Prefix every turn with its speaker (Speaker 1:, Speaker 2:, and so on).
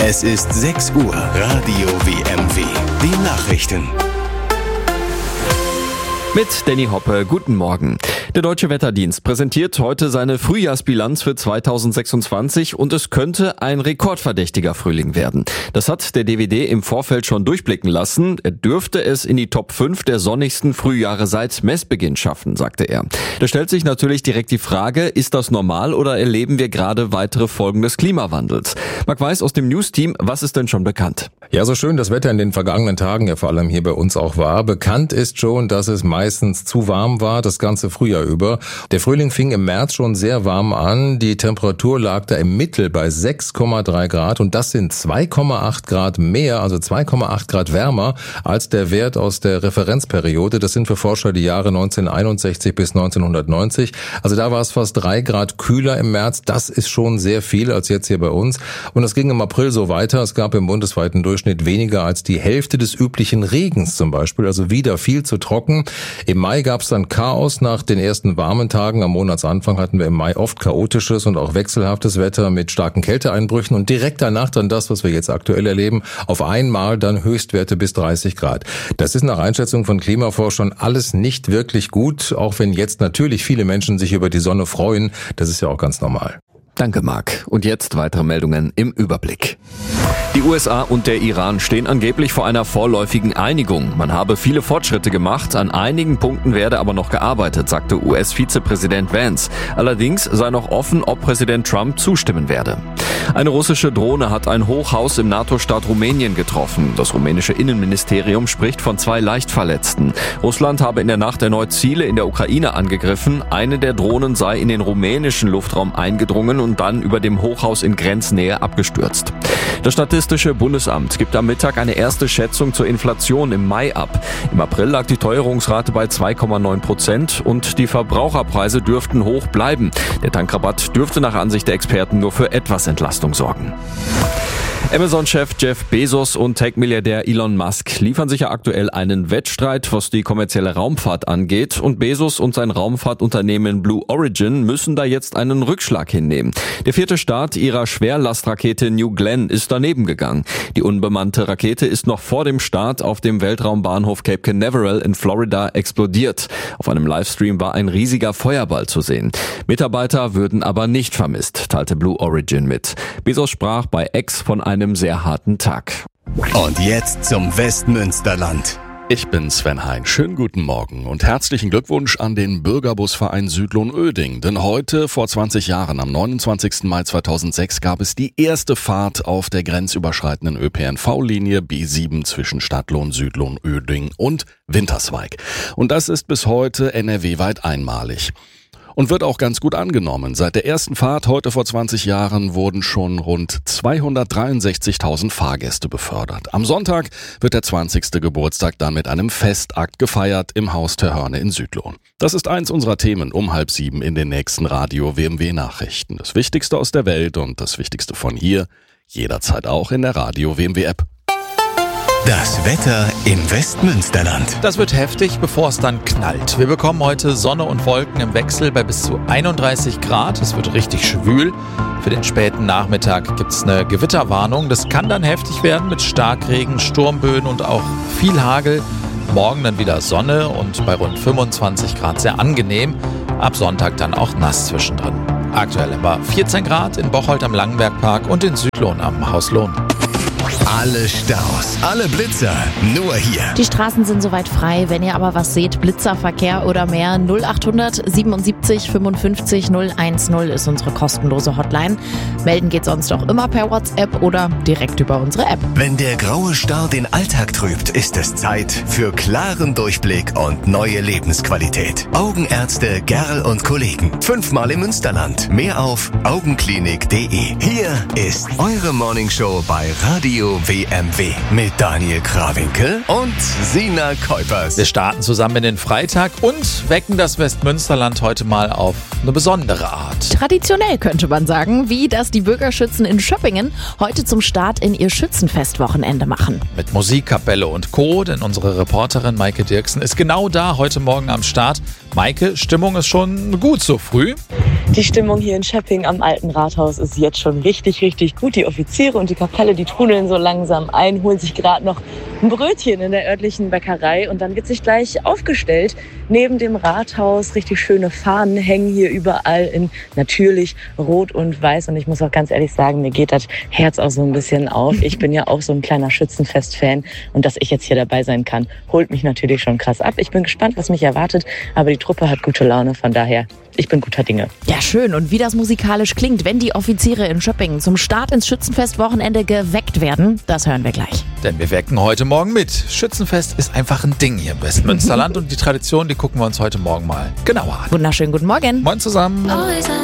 Speaker 1: Es ist 6 Uhr. Radio WMW. Die Nachrichten.
Speaker 2: Mit Danny Hoppe, guten Morgen. Der Deutsche Wetterdienst präsentiert heute seine Frühjahrsbilanz für 2026 und es könnte ein rekordverdächtiger Frühling werden. Das hat der DWD im Vorfeld schon durchblicken lassen. Er dürfte es in die Top 5 der sonnigsten Frühjahre seit Messbeginn schaffen, sagte er. Da stellt sich natürlich direkt die Frage, ist das normal oder erleben wir gerade weitere Folgen des Klimawandels? Marc Weiß aus dem News-Team, was ist denn schon bekannt?
Speaker 3: Ja, so schön das Wetter in den vergangenen Tagen ja vor allem hier bei uns auch war. Bekannt ist schon, dass es meistens zu warm war, das ganze Frühjahr über. Der Frühling fing im März schon sehr warm an. Die Temperatur lag da im Mittel bei 6,3 Grad und das sind 2,8 Grad mehr, also 2,8 Grad wärmer als der Wert aus der Referenzperiode. Das sind für Forscher die Jahre 1961 bis 1990. Also da war es fast 3 Grad kühler im März. Das ist schon sehr viel als jetzt hier bei uns. Und das ging im April so weiter. Es gab im bundesweiten Durchschnitt weniger als die Hälfte des üblichen Regens zum Beispiel. Also wieder viel zu trocken. Im Mai gab es dann Chaos nach den ersten warmen Tagen. Am Monatsanfang hatten wir im Mai oft chaotisches und auch wechselhaftes Wetter mit starken Kälteeinbrüchen und direkt danach dann das, was wir jetzt aktuell erleben, auf einmal dann Höchstwerte bis 30 Grad. Das ist nach Einschätzung von Klimaforschern alles nicht wirklich gut, auch wenn jetzt natürlich viele Menschen sich über die Sonne freuen. Das ist ja auch ganz normal.
Speaker 2: Danke, Marc. Und jetzt weitere Meldungen im Überblick. Die USA und der Iran stehen angeblich vor einer vorläufigen Einigung. Man habe viele Fortschritte gemacht, an einigen Punkten werde aber noch gearbeitet, sagte US-Vizepräsident Vance. Allerdings sei noch offen, ob Präsident Trump zustimmen werde. Eine russische Drohne hat ein Hochhaus im NATO-Staat Rumänien getroffen. Das rumänische Innenministerium spricht von 2 Leichtverletzten. Russland habe in der Nacht erneut Ziele in der Ukraine angegriffen. Eine der Drohnen sei in den rumänischen Luftraum eingedrungen und dann über dem Hochhaus in Grenznähe abgestürzt. Das Statistische Bundesamt gibt am Mittag eine erste Schätzung zur Inflation im Mai ab. Im April lag die Teuerungsrate bei 2,9% und die Verbraucherpreise dürften hoch bleiben. Der Tankrabatt dürfte nach Ansicht der Experten nur für etwas Entlastung sorgen. Amazon-Chef Jeff Bezos und Tech-Milliardär Elon Musk liefern sich ja aktuell einen Wettstreit, was die kommerzielle Raumfahrt angeht. Und Bezos und sein Raumfahrtunternehmen Blue Origin müssen da jetzt einen Rückschlag hinnehmen. Der 4. Start ihrer Schwerlastrakete New Glenn ist daneben gegangen. Die unbemannte Rakete ist noch vor dem Start auf dem Weltraumbahnhof Cape Canaveral in Florida explodiert. Auf einem Livestream war ein riesiger Feuerball zu sehen. Mitarbeiter würden aber nicht vermisst, teilte Blue Origin mit. Bezos sprach bei X von einem sehr harten Tag.
Speaker 1: Und jetzt zum Westmünsterland.
Speaker 4: Ich bin Sven Hein. Schönen guten Morgen und herzlichen Glückwunsch an den Bürgerbusverein Südlohn-Oeding. Denn heute, vor 20 Jahren, am 29. Mai 2006, gab es die erste Fahrt auf der grenzüberschreitenden ÖPNV-Linie B7 zwischen Stadtlohn, Südlohn-Oeding und Winterswijk. Und das ist bis heute NRW-weit einmalig. Und wird auch ganz gut angenommen. Seit der ersten Fahrt heute vor 20 Jahren wurden schon rund 263.000 Fahrgäste befördert. Am Sonntag wird der 20. Geburtstag dann mit einem Festakt gefeiert im Haus Terhörne in Südlohn. Das ist eins unserer Themen um 6:30 in den nächsten Radio WMW Nachrichten. Das Wichtigste aus der Welt und das Wichtigste von hier, jederzeit auch in der Radio WMW App.
Speaker 1: Das Wetter im Westmünsterland.
Speaker 5: Das wird heftig, bevor es dann knallt. Wir bekommen heute Sonne und Wolken im Wechsel bei bis zu 31 Grad. Es wird richtig schwül. Für den späten Nachmittag gibt es eine Gewitterwarnung. Das kann dann heftig werden mit Starkregen, Sturmböen und auch viel Hagel. Morgen dann wieder Sonne und bei rund 25 Grad sehr angenehm. Ab Sonntag dann auch nass zwischendrin. Aktuell aber 14 Grad in Bocholt am Langenbergpark und in Südlohn am Haus Lohn.
Speaker 1: Alle Staus, alle Blitzer, nur hier.
Speaker 6: Die Straßen sind soweit frei. Wenn ihr aber was seht, Blitzerverkehr oder mehr, 0800 77 55 010 ist unsere kostenlose Hotline. Melden geht sonst auch immer per WhatsApp oder direkt über unsere App.
Speaker 1: Wenn der graue Star den Alltag trübt, ist es Zeit für klaren Durchblick und neue Lebensqualität. Augenärzte Gerl und Kollegen. 5-mal im Münsterland. Mehr auf augenklinik.de. Hier ist eure Morningshow bei Radio WMW mit Daniel Krawinkel und Sina Kuipers.
Speaker 5: Wir starten zusammen in den Freitag und wecken das Westmünsterland heute mal auf eine besondere Art.
Speaker 6: Traditionell könnte man sagen, wie das die Bürgerschützen in Schöppingen heute zum Start in ihr Schützenfestwochenende machen.
Speaker 5: Mit Musik, Kapelle und Co., denn unsere Reporterin Maike Dirksen ist genau da heute Morgen am Start. Maike, Stimmung ist schon gut so früh?
Speaker 7: Die Stimmung hier in Schöpping am Alten Rathaus ist jetzt schon richtig, richtig gut. Die Offiziere und die Kapelle, die trudeln so langsam ein, holen sich gerade noch ein Brötchen in der örtlichen Bäckerei und dann wird sich gleich aufgestellt. Neben dem Rathaus richtig schöne Fahnen hängen hier überall in natürlich Rot und Weiß. Und ich muss auch ganz ehrlich sagen, mir geht das Herz auch so ein bisschen auf. Ich bin ja auch so ein kleiner Schützenfest-Fan und dass ich jetzt hier dabei sein kann, holt mich natürlich schon krass ab. Ich bin gespannt, was mich erwartet, aber die Truppe hat gute Laune, von daher ich bin guter Dinge.
Speaker 6: Ja, schön. Und wie das musikalisch klingt, wenn die Offiziere in Schöppingen zum Start ins Schützenfest-Wochenende geweckt werden, das hören wir gleich.
Speaker 5: Denn wir wecken heute Morgen mit. Schützenfest ist einfach ein Ding hier im Westmünsterland und die Tradition, die gucken wir uns heute Morgen mal genauer an.
Speaker 6: Wunderschönen guten Morgen.
Speaker 5: Moin zusammen.